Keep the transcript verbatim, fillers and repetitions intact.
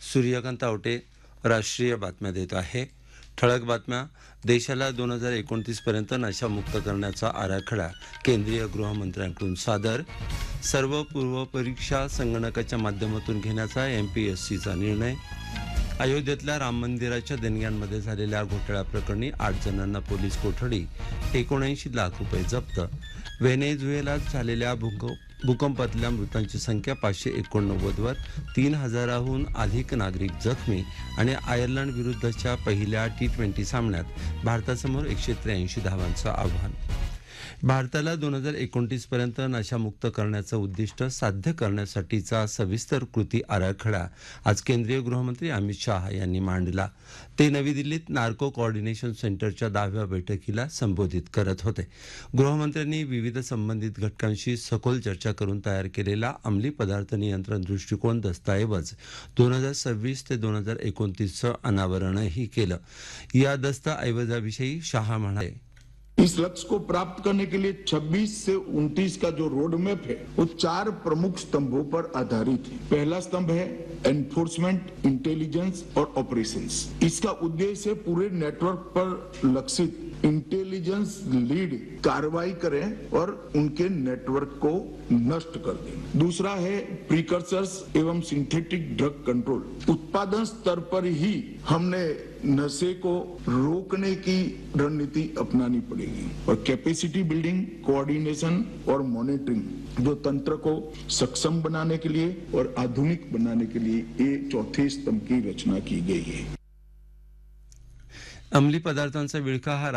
सूर्यकांत आवटे राष्ट्रीय बातम्या देत आहे. ठळक बातम्या. देशाला दोन हजार एकोणतीस पर्यंत नशामुक्त करण्याचा आराखडा केंद्रीय गृहमंत्र्यांकडून सादर. सर्व पूर्व परीक्षा संगणकाच्या माध्यमातून घेण्याचा एम पी एस सीचा निर्णय. अयोध्येतल्या राम मंदिराच्या देणग्यांमध्ये झालेल्या घोटाळ्याप्रकरणी आठ जणांना पोलीस कोठडी. एकोणऐंशी लाख रुपये जप्त. व्हेनेझुएलात झालेल्या भूक भूकंपातल्या मृतांची संख्या पाचशे एकोणनव्वदवर. तीन हजाराहून अधिक नागरिक जखमी. आणि आयर्लंड विरुद्धच्या पहिल्या टी ट्वेंटी सामन्यात भारतासमोर एकशे त्र्याऐंशी धावांचं आव्हान. भारताला दोन हजार एकोणतीस पर्यंत नशामुक्त करण्याचं उद्दिष्ट साध्य करण्यासाठीचा सविस्तर कृती आराखडा आज केंद्रीय गृहमंत्री अमित शाह यांनी मांडला. ते नवी दिल्लीत नार्को कोऑर्डिनेशन सेंटरच्या दहाव्या बैठकीला संबोधित करत होते. गृहमंत्र्यांनी विविध संबंधित घटकांशी सखोल चर्चा करून तयार केलेला अंमली पदार्थ नियंत्रण दृष्टिकोन दस्तऐवज दोन हजार सव्वीस ते दोन हजार एकोणतीसचं अनावरणही केलं. या दस्तऐवजाविषयी शाह म्हणाले, इस लक्ष्य को प्राप्त करने के लिए छब्बीस से उनतीस का जो रोड मैप है वो चार प्रमुख स्तंभों पर आधारित है. पहला स्तंभ है एनफोर्समेंट, इंटेलिजेंस और ऑपरेशंस. इसका उद्देश्य पूरे नेटवर्क पर लक्षित इंटेलिजेंस लीड कार्रवाई करें और उनके नेटवर्क को नष्ट कर दें. दूसरा है प्रीकर्सर्स एवं सिंथेटिक ड्रग कंट्रोल. उत्पादन स्तर पर ही हमने नशे को रोकने की रणनीति अपनानी पड़ेगी. और कैपेसिटी बिल्डिंग, कोऑर्डिनेशन और मॉनिटरिंग जो तंत्र को सक्षम बनाने के लिए और आधुनिक बनाने के लिए ये चौथे स्तंभ की रचना की गई है. अंमली पदार्थांचा विळखा हा